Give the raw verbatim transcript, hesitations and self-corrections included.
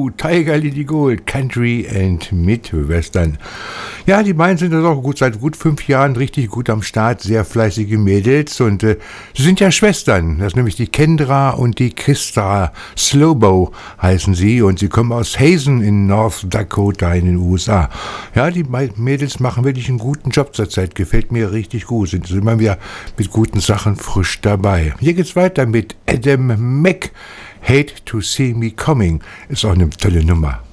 Woo, Tiger Lily Gold, Country and Midwestern. Ja, die beiden sind das auch gut seit gut fünf Jahren richtig gut am Start, sehr fleißige Mädels und äh, sie sind ja Schwestern, das ist nämlich die Kendra und die Christa Slowbow heißen sie und sie kommen aus Hazen in North Dakota in den U S A. Ja, die beiden Mädels machen wirklich einen guten Job zurzeit, gefällt mir richtig gut, sind immer wieder mit guten Sachen frisch dabei. Hier geht's weiter mit Adam Mack. Hate to See Me Coming ist auch eine tolle Nummer.